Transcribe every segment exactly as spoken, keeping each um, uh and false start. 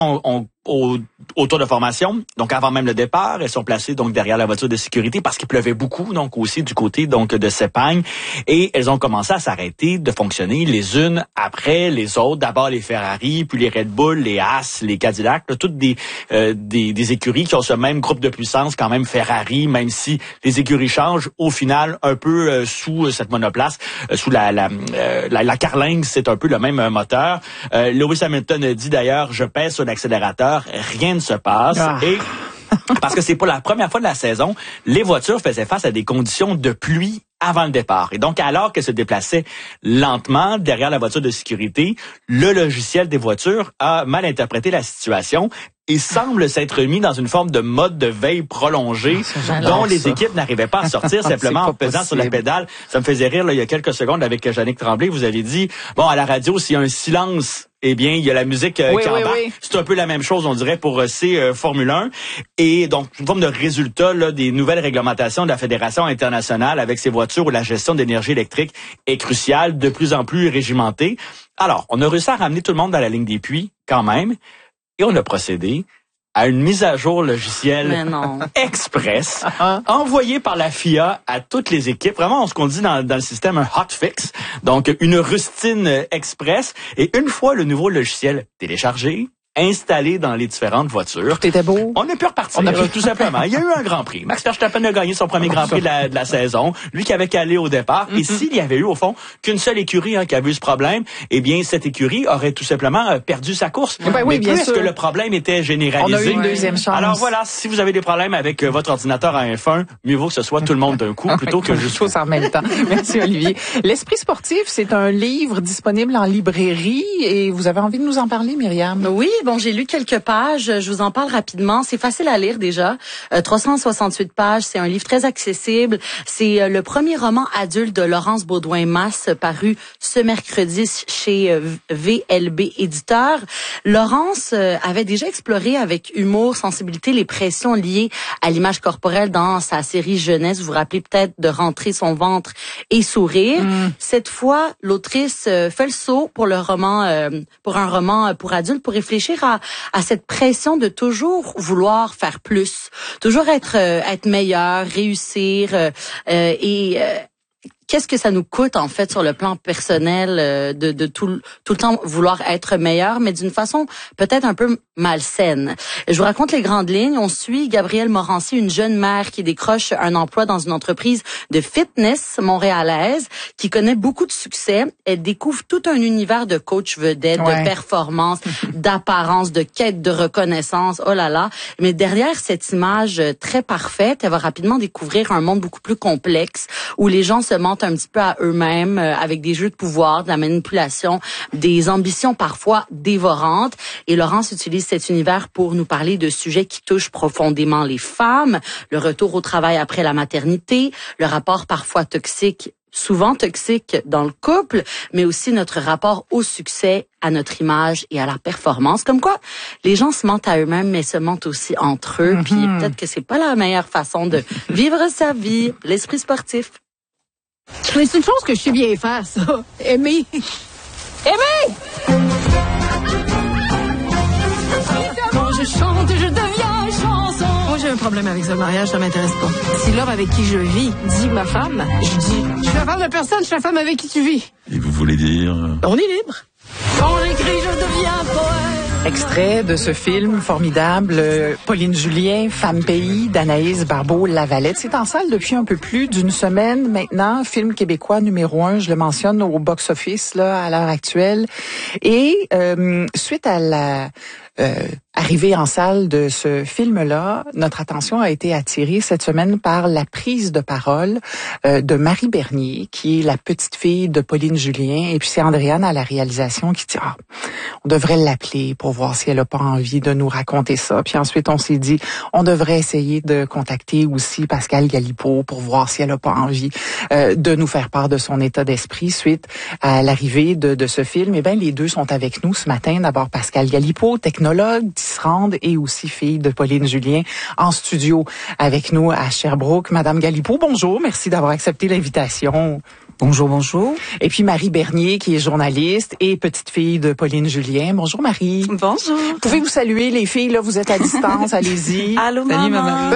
On, on, au, au tour de formation, donc avant même le départ, elles sont placées donc derrière la voiture de sécurité parce qu'il pleuvait beaucoup, donc aussi du côté donc de Sepang, et elles ont commencé à s'arrêter de fonctionner les unes après les autres. D'abord les Ferrari, puis les Red Bull, les Haas, les Cadillac, là, toutes des, euh, des des écuries qui ont ce même groupe de puissance quand même Ferrari, même si les écuries changent, au final un peu euh, sous euh, cette monoplace, euh, sous la la, euh, la la carlingue, c'est un peu le même euh, moteur. Euh, Lewis Hamilton dit d'ailleurs, je pèse sur l'accélérateur, rien ne se passe. Ah. Et parce que c'est pour la première fois de la saison, les voitures faisaient face à des conditions de pluie avant le départ. Et donc, alors qu'elles se déplaçaient lentement derrière la voiture de sécurité, le logiciel des voitures a mal interprété la situation et semble s'être mis dans une forme de mode de veille prolongée ah, dont les ça. équipes n'arrivaient pas à sortir simplement en pesant possible. sur la pédale. Ça me faisait rire là, il y a quelques secondes avec Jannick Tremblay. Vous avez dit, bon, à la radio, s'il y a un silence, eh bien, il y a la musique euh, oui, qui oui, embarque. Oui. C'est un peu la même chose, on dirait, pour euh, ces euh, Formule un. Et donc, une forme de résultat là, des nouvelles réglementations de la Fédération internationale avec ces voitures où la gestion d'énergie électrique est cruciale, de plus en plus régimentée. Alors, on a réussi à ramener tout le monde dans la ligne des puits, quand même, et on a procédé à une mise à jour logicielle express envoyée par la F I A à toutes les équipes. Vraiment, ce qu'on dit dans, dans le système, un hotfix. Donc, une rustine express. Et une fois le nouveau logiciel téléchargé, installé dans les différentes voitures. Tout était beau. On a pu repartir, on a pu... tout simplement. Il y a eu un Grand Prix. Max Verstappen a gagné son premier Grand Prix de la, de la saison. Lui qui avait calé au départ. Mm-hmm. Et s'il y avait eu, au fond, qu'une seule écurie hein, qui avait eu ce problème, eh bien, cette écurie aurait tout simplement euh, perdu sa course. Ben oui, Mais bien plus sûr. que le problème était généralisé. On a eu une deuxième chance. Alors voilà, si vous avez des problèmes avec euh, votre ordinateur à F un, mieux vaut que ce soit tout le monde d'un coup plutôt que juste tous en même temps. Merci Olivier. L'Esprit sportif, c'est un livre disponible en librairie et vous avez envie de nous en parler, Myriam? Oui, bon, j'ai lu quelques pages, je vous en parle rapidement. C'est facile à lire déjà. Euh, trois cent soixante-huit pages, c'est un livre très accessible. C'est euh, le premier roman adulte de Laurence Baudouin-Masse paru ce mercredi chez euh, V L B Éditeur. Laurence euh, avait déjà exploré avec humour, sensibilité les pressions liées à l'image corporelle dans sa série jeunesse. Vous vous rappelez peut-être de Rentrer son ventre et sourire. Mm. Cette fois, l'autrice euh, fait le saut pour le roman, euh, pour un roman pour adultes, pour réfléchir à, à cette pression de toujours vouloir faire plus, toujours être euh, être meilleur, réussir euh, euh, et euh, qu'est-ce que ça nous coûte en fait sur le plan personnel euh, de, de tout, tout le temps vouloir être meilleur, mais d'une façon peut-être un peu malsaine. Je vous raconte les grandes lignes. On suit Gabrielle Morancy, une jeune mère qui décroche un emploi dans une entreprise de fitness montréalaise, qui connaît beaucoup de succès. Elle découvre tout un univers de coach vedette, ouais. de performance, d'apparence, de quête de reconnaissance. Oh là là. Mais derrière cette image très parfaite, elle va rapidement découvrir un monde beaucoup plus complexe où les gens se mentent un petit peu à eux-mêmes euh, avec des jeux de pouvoir, de la manipulation, des ambitions parfois dévorantes. Et Laurence utilise cet univers pour nous parler de sujets qui touchent profondément les femmes, le retour au travail après la maternité, le rapport parfois toxique, souvent toxique dans le couple, mais aussi notre rapport au succès, à notre image et à la performance. Comme quoi, les gens se mentent à eux-mêmes, mais se mentent aussi entre eux. Mm-hmm. Puis peut-être que c'est pas la meilleure façon de vivre sa vie. L'esprit sportif. Mais c'est une chose que je sais bien faire, ça. Aimer. Aimer! Quand je chante, je deviens chanson. Moi, j'ai un problème avec ça. Le mariage, ça m'intéresse pas. Si l'homme avec qui je vis dit ma femme, je dis, je suis la femme de personne, je suis la femme avec qui tu vis. Et vous voulez dire? On est libre. Quand j'écris, je deviens poète. Extrait de ce film formidable, euh, Pauline Julien, Femme Pays, d'Anaïs Barbeau-Lavalette. C'est en salle depuis un peu plus d'une semaine maintenant. Film québécois numéro un, je le mentionne, au box-office là à l'heure actuelle. Et euh, suite à la euh, arrivée en salle de ce film-là, notre attention a été attirée cette semaine par la prise de parole euh, de Marie Bernier, qui est la petite fille de Pauline Julien. Et puis c'est Andréane à la réalisation qui dit « Ah, on devrait l'appeler pour voir si elle a pas envie de nous raconter ça. » Puis ensuite, on s'est dit, on devrait essayer de contacter aussi Pascal Galipeau pour voir si elle a pas envie euh, de nous faire part de son état d'esprit suite à l'arrivée de, de ce film. Et bien, les deux sont avec nous ce matin. D'abord, Pascal Galipeau, technologue d'Isrand et aussi fille de Pauline Julien, en studio avec nous à Sherbrooke. Madame Galipeau, bonjour. Merci d'avoir accepté l'invitation. Bonjour, bonjour. Et puis Marie Bernier, qui est journaliste et petite fille de Pauline Julien. Bonjour Marie. Bonjour. Pouvez-vous saluer les filles, là, vous êtes à distance, allez-y. Allô, Salut, maman.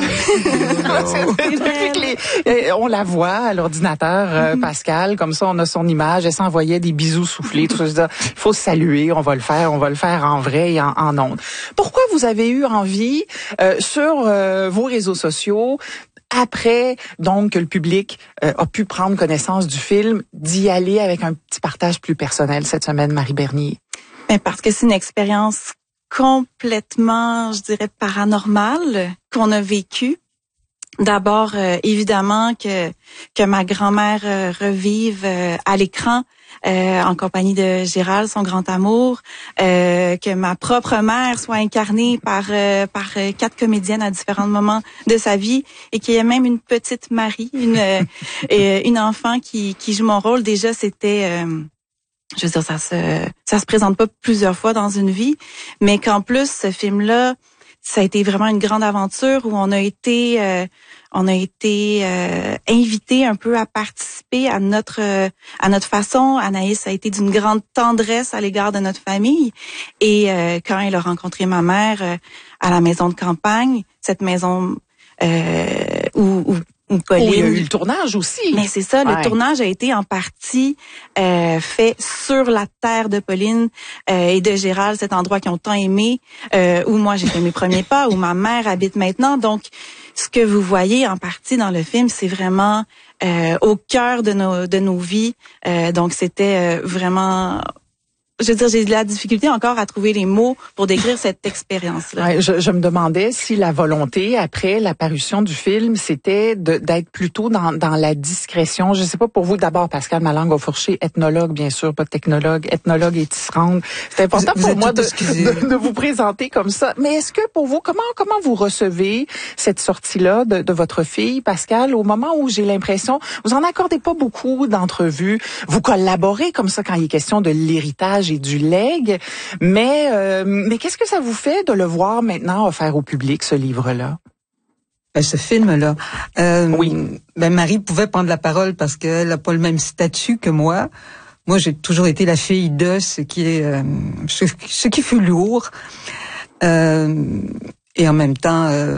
Depuis que les, on la voit à l'ordinateur, euh, Pascal, comme ça on a son image, elle s'envoyait des bisous soufflés, tout ça. Il faut se saluer, on va le faire, on va le faire en vrai et en, en ondes. Pourquoi vous avez eu envie, euh, sur euh, vos réseaux sociaux, après, donc, que le public euh, a pu prendre connaissance du film, d'y aller avec un petit partage plus personnel cette semaine, Marie Bernier? Ben, parce que c'est une expérience complètement, je dirais, paranormale qu'on a vécue. D'abord, euh, évidemment, que que ma grand-mère euh, revive euh, à l'écran euh, en compagnie de Gérald, son grand amour, euh, que ma propre mère soit incarnée par euh, par euh, quatre comédiennes à différents moments de sa vie et qu'il y ait même une petite Marie, une euh, et, une enfant qui qui joue mon rôle. Déjà, c'était euh, je veux dire, ça se ça se présente pas plusieurs fois dans une vie, mais qu'en plus ce film-là, ça a été vraiment une grande aventure où on a été euh, on a été euh, invité un peu à participer à notre euh, à notre façon. Anaïs a été d'une grande tendresse à l'égard de notre famille et euh, quand elle a rencontré ma mère euh, à la maison de campagne, cette maison euh, où, où Ou Pauline. Oh, il y a eu le tournage aussi. Mais c'est ça, ouais. Le tournage a été en partie euh, fait sur la terre de Pauline euh, et de Gérald, cet endroit qu'ils ont tant aimé, euh, où moi j'ai fait mes premiers pas, où ma mère habite maintenant. Donc, ce que vous voyez en partie dans le film, c'est vraiment euh, au cœur de nos de nos vies. Euh, donc, c'était euh, vraiment... Je veux dire, j'ai de la difficulté encore à trouver les mots pour décrire cette expérience-là. Ouais, je, je me demandais si la volonté, après la parution du film, c'était de, d'être plutôt dans, dans la discrétion. Je sais pas pour vous, d'abord, Pascal Malangue au fourcher, ethnologue, bien sûr, pas technologue, ethnologue et tisserande. C'est important vous, pour vous moi de, de, de vous présenter comme ça. Mais est-ce que pour vous, comment comment vous recevez cette sortie-là de, de votre fille, Pascal, au moment où j'ai l'impression, vous en accordez pas beaucoup d'entrevues, vous collaborez comme ça quand il est question de l'héritage et du legs, mais euh, mais qu'est-ce que ça vous fait de le voir maintenant offert au public, ce livre-là? Ben, ce film-là. Euh, oui. Ben, Marie pouvait prendre la parole parce qu'elle n'a pas le même statut que moi. Moi, j'ai toujours été la fille de ce qui est, euh, ce, ce qui fut lourd. Euh, et en même temps, euh,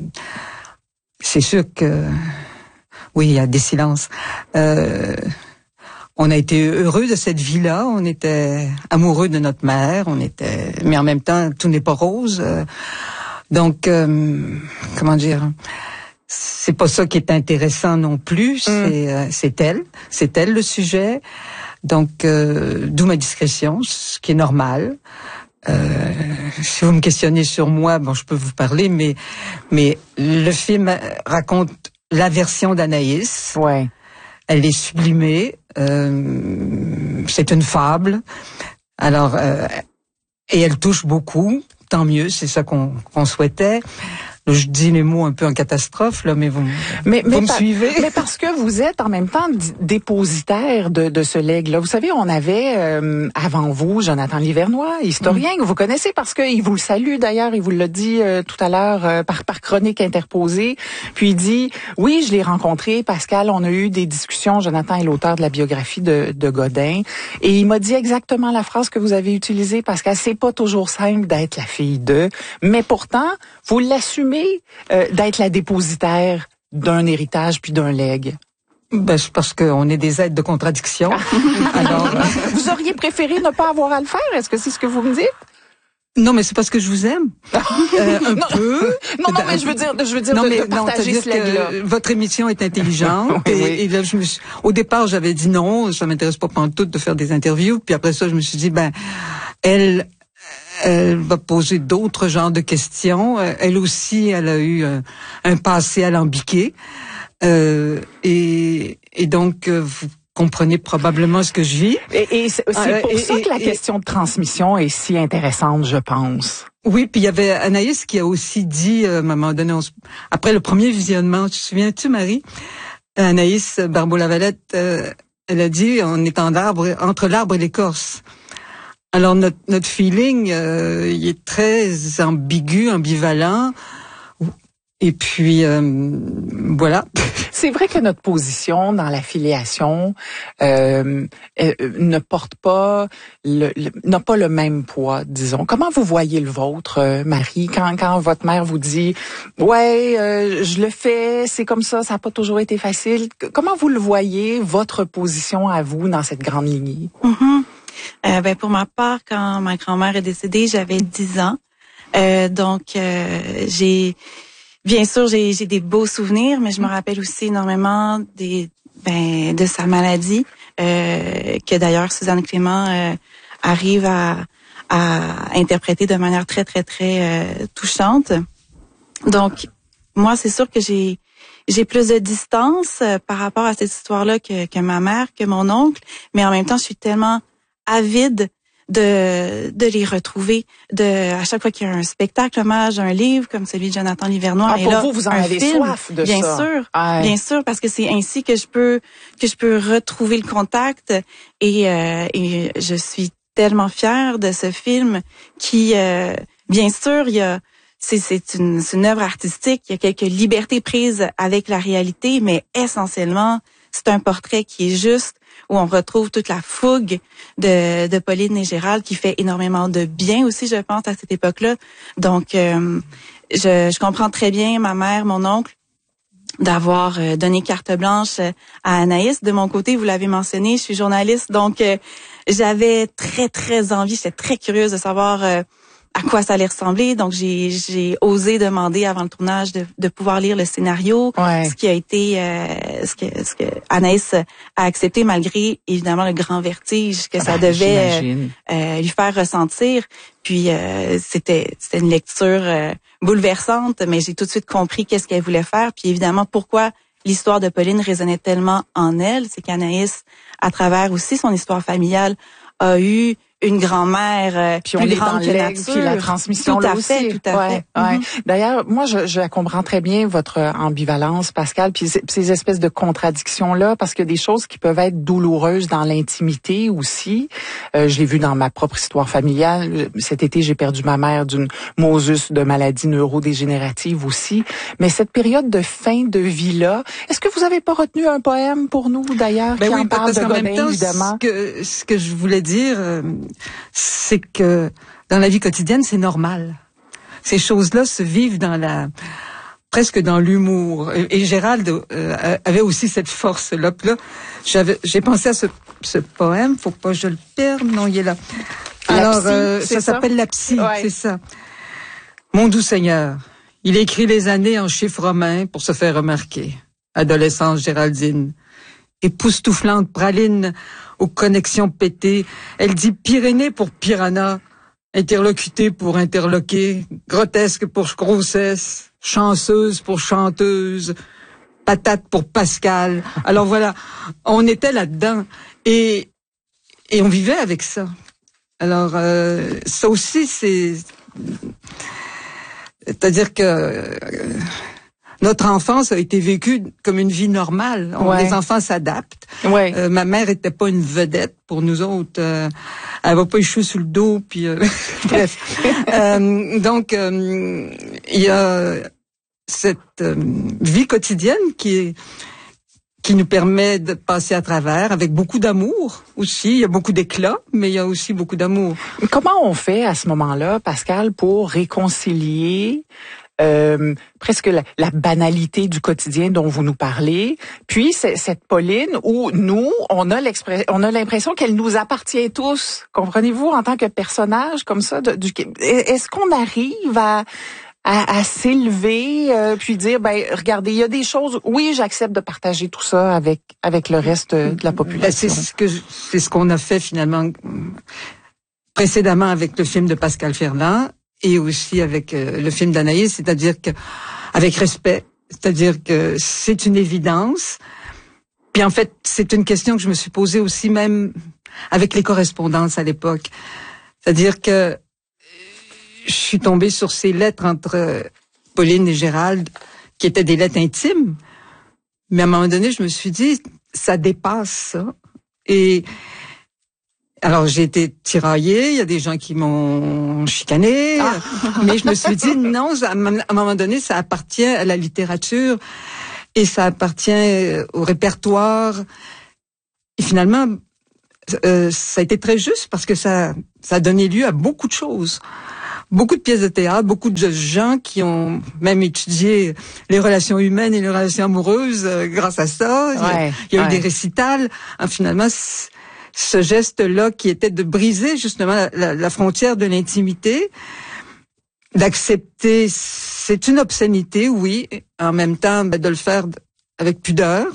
c'est sûr que, oui, il y a des silences. Euh, On a été heureux de cette vie-là, on était amoureux de notre mère, on était, mais en même temps, tout n'est pas rose. Donc, euh, comment dire, c'est pas ça qui est intéressant non plus. Mm. C'est, euh, c'est elle, c'est elle le sujet. Donc, euh, d'où ma discrétion, ce qui est normal. Euh, si vous me questionnez sur moi, bon, je peux vous parler, mais mais le film raconte la version d'Anaïs. Ouais. Elle est sublimée. Euh, c'est une fable. Alors, euh, et elle touche beaucoup. Tant mieux, c'est ça qu'on, qu'on souhaitait. Je dis les mots un peu en catastrophe, là, mais vous, mais, vous mais me par, suivez? Mais parce que vous êtes en même temps dépositaire de, de ce legs-là. Vous savez, on avait euh, avant vous Jonathan Livernois, historien, mmh. que vous connaissez parce qu'il vous le salue d'ailleurs, il vous l'a dit euh, tout à l'heure euh, par, par chronique interposée. Puis il dit, oui, je l'ai rencontré, Pascal, on a eu des discussions, Jonathan est l'auteur de la biographie de, de Godin, et il m'a dit exactement la phrase que vous avez utilisée, Pascal, c'est pas toujours simple d'être la fille de, mais pourtant, vous l'assumez Euh, d'être la dépositaire d'un héritage puis d'un legs? Ben, c'est parce qu'on est des êtres de contradiction. Alors, euh... vous auriez préféré ne pas avoir à le faire? Est-ce que c'est ce que vous me dites? Non, mais c'est parce que je vous aime. Euh, un non, peu. Non, non, mais je veux dire, je veux dire non, de, mais, de partager non, ce legs-là. Votre émission est intelligente. oui, et, oui. et là, je me suis, au départ, j'avais dit non, ça m'intéresse pas pantoute de faire des interviews. Puis après ça, je me suis dit, ben, elle, elle va poser d'autres genres de questions. Elle aussi, elle a eu un, un passé alambiqué. Euh, et, et donc, vous comprenez probablement ce que je vis. Et, et c'est, c'est euh, pour et, ça et, que la et, question de transmission est si intéressante, je pense. Oui, puis il y avait Anaïs qui a aussi dit, euh, à un moment donné, on se, après le premier visionnement, tu te souviens-tu, Marie? Anaïs Barbeau-Lavalette, euh, elle a dit, on est en arbre, entre l'arbre et l'écorce. Alors notre notre feeling, euh, il est très ambigu, ambivalent. Et puis, euh, voilà. C'est vrai que notre position dans la filiation euh, euh, ne porte pas, le, le, n'a pas le même poids, disons. Comment vous voyez le vôtre, euh, Marie, quand, quand votre mère vous dit « Ouais, euh, je le fais, c'est comme ça, ça n'a pas toujours été facile ». Comment vous le voyez, votre position à vous dans cette grande lignée? Mm-hmm. Euh, ben pour ma part, quand ma grand-mère est décédée, j'avais dix ans. Euh, donc, euh, j'ai... Bien sûr, j'ai, j'ai des beaux souvenirs, mais je me rappelle aussi énormément des, ben, de sa maladie, euh, que d'ailleurs Suzanne Clément euh, arrive à, à interpréter de manière très, très, très euh, touchante. Donc, moi, c'est sûr que j'ai, j'ai plus de distance euh, par rapport à cette histoire-là que, que ma mère, que mon oncle, mais en même temps, je suis tellement avide de de les retrouver, de à chaque fois qu'il y a un spectacle hommage, un livre comme celui de Jonathan Livernois. Ah, et pour là, vous, vous en un avez film, soif de bien ça. sûr, ouais. bien sûr, parce que c'est ainsi que je peux que je peux retrouver le contact et euh, et je suis tellement fière de ce film qui, euh, bien sûr, il y a c'est c'est une c'est une œuvre artistique, il y a quelques libertés prises avec la réalité, mais essentiellement c'est un portrait qui est juste, où on retrouve toute la fougue de, de Pauline et Gérald, qui fait énormément de bien aussi, je pense, à cette époque-là. Donc, euh, je, je comprends très bien ma mère, mon oncle, d'avoir euh, donné carte blanche à Anaïs. De mon côté, vous l'avez mentionné, je suis journaliste, donc euh, j'avais très, très envie, j'étais très curieuse de savoir euh, à quoi ça allait ressembler. Donc, j'ai, j'ai osé demander avant le tournage de, de pouvoir lire le scénario, ouais. ce qui a été, euh, ce que, ce que Anaïs a accepté malgré, évidemment, le grand vertige que ça ben, devait euh, euh, lui faire ressentir. Puis, euh, c'était, c'était une lecture euh, bouleversante, mais j'ai tout de suite compris qu'est-ce qu'elle voulait faire. Puis, évidemment, pourquoi l'histoire de Pauline résonnait tellement en elle, c'est qu'Anaïs, à travers aussi son histoire familiale, a eu une grand-mère euh, puis plus on est grande dans que l'aigle, nature. Puis la transmission tout là à aussi. fait, tout à ouais, fait. Ouais. Mm-hmm. D'ailleurs, moi, je, je comprends très bien votre ambivalence, Pascal, puis ces, ces espèces de contradictions-là, parce qu'il y a des choses qui peuvent être douloureuses dans l'intimité aussi. Euh, je l'ai vu dans ma propre histoire familiale. Cet été, j'ai perdu ma mère d'une mosus de maladie neurodégénérative aussi. Mais cette période de fin de vie-là, est-ce que vous avez pas retenu un poème pour nous, d'ailleurs, ben qui oui, en parle parce de qu'en Godin, même temps, évidemment? Ce que, ce que je voulais dire, euh, c'est que dans la vie quotidienne, c'est normal. Ces choses-là se vivent dans la presque dans l'humour. Et, et Gérald euh, avait aussi cette force-là. Puis là, j'avais, j'ai pensé à ce, ce poème. Faut pas que je le perde. Non, il est là. La Alors, psy, euh, c'est ça, ça s'appelle La Psy. Ouais. C'est ça. Mon doux Seigneur, il écrit les années en chiffres romains pour se faire remarquer. Adolescence Géraldine. Époustouflante praline aux connexions pétées. Elle dit Pyrénées pour piranha, interlocuté pour interloquer, grotesque pour grossesse, chanceuse pour chanteuse, patate pour Pascal. Alors voilà, on était là-dedans et et on vivait avec ça. Alors euh, ça aussi c'est c'est-à-dire que euh, notre enfance a été vécue comme une vie normale. On, ouais. Les enfants s'adaptent. Ouais. Euh, ma mère était pas une vedette pour nous autres. Euh, elle va pas échouer sous le dos. Puis euh, bref. euh, donc euh, il y a cette euh, vie quotidienne qui est qui nous permet de passer à travers avec beaucoup d'amour aussi. Il y a beaucoup d'éclat, mais il y a aussi beaucoup d'amour. Comment on fait à ce moment-là, Pascal, pour réconcilier Euh, presque la, la banalité du quotidien dont vous nous parlez, puis c'est, cette Pauline où nous, on a l'expression, on a l'impression qu'elle nous appartient tous. Comprenez-vous, en tant que personnage comme ça, de, du, est-ce qu'on arrive à à, à s'élever euh, puis dire ben regardez, il y a des choses, oui, j'accepte de partager tout ça avec avec le reste de la population. Ben, c'est ce que je, c'est ce qu'on a fait finalement précédemment avec le film de Pascal Ferland. Et aussi avec euh, le film d'Anaïs, c'est-à-dire que avec respect, c'est-à-dire que c'est une évidence. Puis en fait, c'est une question que je me suis posée aussi même avec les correspondances à l'époque. C'est-à-dire que je suis tombée sur ces lettres entre Pauline et Gérald, qui étaient des lettres intimes. Mais à un moment donné, je me suis dit, ça dépasse ça. Et alors j'ai été tiraillée, il y a des gens qui m'ont chicanée, ah. mais je me suis dit non, à un moment donné, ça appartient à la littérature et ça appartient au répertoire. Et finalement, euh, ça a été très juste parce que ça, ça a donné lieu à beaucoup de choses. Beaucoup de pièces de théâtre, beaucoup de gens qui ont même étudié les relations humaines et les relations amoureuses euh, grâce à ça. Ouais, il y a, il y a ouais. eu des récitals. Hein, finalement, ce geste-là qui était de briser justement la, la, la frontière de l'intimité, d'accepter, c'est une obscénité, oui, en même temps ben, de le faire avec pudeur.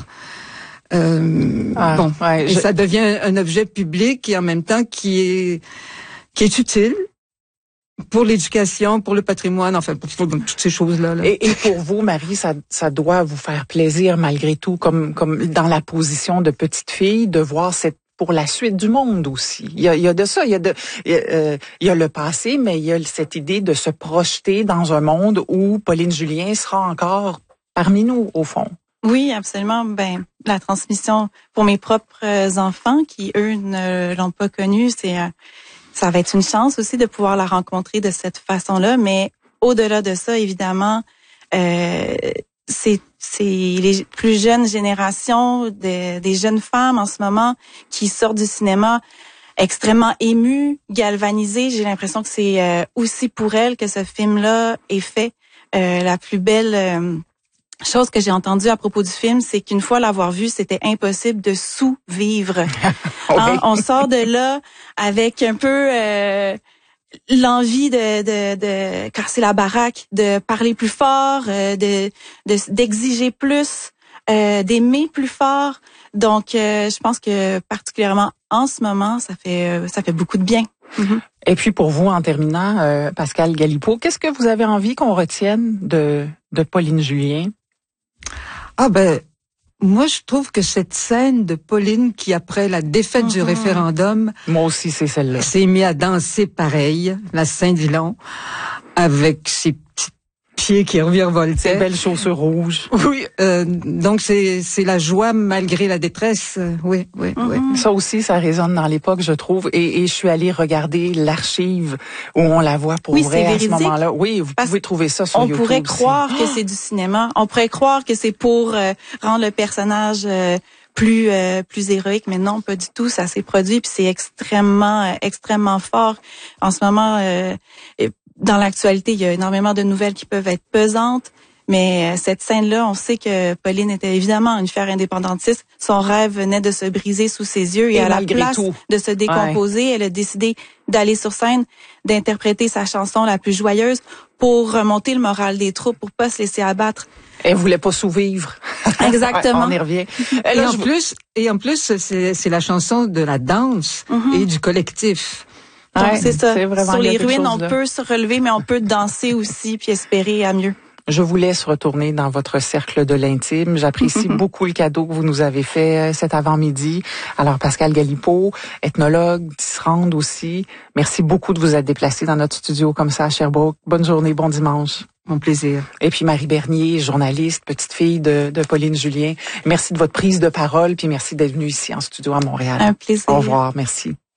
Euh, ah, bon, ouais, et je... ça devient un objet public et en même temps qui est qui est utile. Pour l'éducation, pour le patrimoine, enfin, pour, pour toutes ces choses-là. Là. Et, et pour vous, Marie, ça, ça doit vous faire plaisir malgré tout, comme, comme dans la position de petite fille, de voir cette pour la suite du monde aussi. Il y a, il y a de ça, il y a de, il y a, euh, il y a le passé, mais il y a cette idée de se projeter dans un monde où Pauline Julien sera encore parmi nous, au fond. Oui, absolument. Ben, la transmission pour mes propres enfants qui, eux, ne l'ont pas connue, c'est euh, ça va être une chance aussi de pouvoir la rencontrer de cette façon-là, mais au-delà de ça, évidemment, euh, c'est c'est les plus jeunes générations de, des jeunes femmes en ce moment qui sortent du cinéma extrêmement émues, galvanisées. J'ai l'impression que c'est euh, aussi pour elles que ce film-là est fait. Euh, la plus belle euh, chose que j'ai entendue à propos du film, c'est qu'une fois l'avoir vu, c'était impossible de sous-vivre. Oui. Hein, on sort de là avec un peu euh, l'envie de, de, de casser la baraque, de parler plus fort, euh, de, de d'exiger plus, euh, d'aimer plus fort. Donc, euh, je pense que particulièrement en ce moment, ça fait euh, ça fait beaucoup de bien. Mm-hmm. Et puis pour vous, en terminant, euh, Pascal Galipeau, qu'est-ce que vous avez envie qu'on retienne de de Pauline Julien? Ah ben, moi je trouve que cette scène de Pauline qui après la défaite mm-hmm. du référendum, moi aussi c'est celle-là, s'est mis à danser pareil, la Saint-Dillon, avec ses petits pieds qui revirevoltaient. Ses belles chaussures rouges. Oui, euh, donc c'est c'est la joie malgré la détresse. Euh, oui, oui, mm-hmm. oui. Ça aussi, ça résonne dans l'époque, je trouve. Et, et je suis allée regarder l'archive où on la voit pour oui, vrai à ce moment-là. Oui, vous pouvez trouver ça sur on YouTube. On pourrait aussi. croire que c'est du cinéma. On pourrait croire que c'est pour euh, rendre le personnage euh, plus euh, plus héroïque, mais non, pas du tout. Ça s'est produit, puis c'est extrêmement euh, extrêmement fort en ce moment. Euh, Dans l'actualité, il y a énormément de nouvelles qui peuvent être pesantes, mais cette scène-là, on sait que Pauline était évidemment une fière indépendantiste. Son rêve venait de se briser sous ses yeux et, et à la place tout. de se décomposer, ouais. elle a décidé d'aller sur scène, d'interpréter sa chanson la plus joyeuse pour remonter le moral des troupes, pour pas se laisser abattre. Elle voulait pas sous-vivre. Exactement. On y revient. Et, et en je... plus, et en plus, c'est, c'est la chanson de la danse mm-hmm. et du collectif. Donc, ouais, c'est ça. C'est Sur les ruines, on peut se relever, mais on peut danser aussi puis espérer à mieux. Je vous laisse retourner dans votre cercle de l'intime. J'apprécie mm-hmm. beaucoup le cadeau que vous nous avez fait cet avant-midi. Alors, Pascal Galipeau, ethnologue, tisserande aussi, merci beaucoup de vous être déplacé dans notre studio comme ça à Sherbrooke. Bonne journée, bon dimanche. Mon plaisir. Et puis Marie Bernier, journaliste, petite fille de, de Pauline Julien. Merci de votre prise de parole, puis merci d'être venue ici en studio à Montréal. Un plaisir. Au revoir, merci.